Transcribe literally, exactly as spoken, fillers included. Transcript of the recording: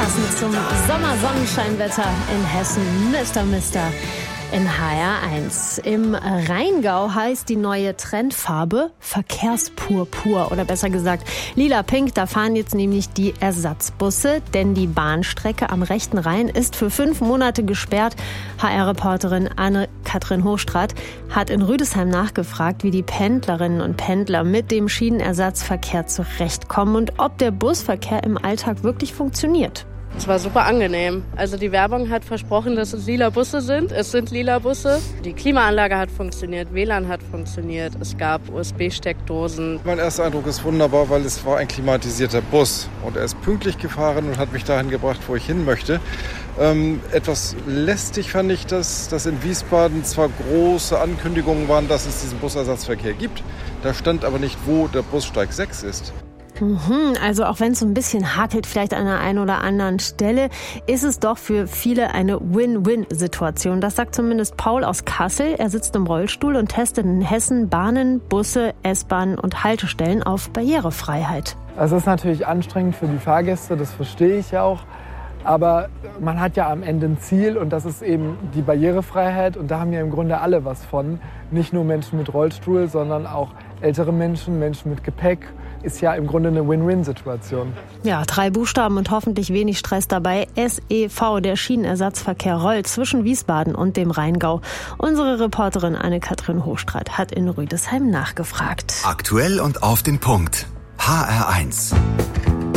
Passend zum Sommersonnenscheinwetter in Hessen, Mister Mister in H R eins. Im Rheingau heißt die neue Trendfarbe Verkehrspurpur oder besser gesagt lila-pink. Da fahren jetzt nämlich die Ersatzbusse, denn die Bahnstrecke am rechten Rhein ist für fünf Monate gesperrt. H R-Reporterin Anne-Kathrin Hochstrat hat in Rüdesheim nachgefragt, wie die Pendlerinnen und Pendler mit dem Schienenersatzverkehr zurechtkommen und ob der Busverkehr im Alltag wirklich funktioniert. Es war super angenehm. Also die Werbung hat versprochen, dass es lila Busse sind. Es sind lila Busse. Die Klimaanlage hat funktioniert, W L A N hat funktioniert. Es gab U S B-Steckdosen. Mein erster Eindruck ist wunderbar, weil es war ein klimatisierter Bus. Und er ist pünktlich gefahren und hat mich dahin gebracht, wo ich hin möchte. Ähm, etwas lästig fand ich, dass, dass in Wiesbaden zwar große Ankündigungen waren, dass es diesen Busersatzverkehr gibt. Da stand aber nicht, wo der Bussteig sechs ist. Mhm, also auch wenn es so ein bisschen hakelt, vielleicht an der einen oder anderen Stelle, ist es doch für viele eine Win-Win-Situation. Das sagt zumindest Paul aus Kassel. Er sitzt im Rollstuhl und testet in Hessen Bahnen, Busse, S-Bahnen und Haltestellen auf Barrierefreiheit. Also es ist natürlich anstrengend für die Fahrgäste, das verstehe ich ja auch. Aber man hat ja am Ende ein Ziel und das ist eben die Barrierefreiheit. Und da haben ja im Grunde alle was von. Nicht nur Menschen mit Rollstuhl, sondern auch ältere Menschen, Menschen mit Gepäck. Ist ja im Grunde eine Win-Win-Situation. Ja, drei Buchstaben und hoffentlich wenig Stress dabei. S E V, der Schienenersatzverkehr rollt zwischen Wiesbaden und dem Rheingau. Unsere Reporterin Anne-Kathrin Hochstrat hat in Rüdesheim nachgefragt. Aktuell und auf den Punkt. H R eins.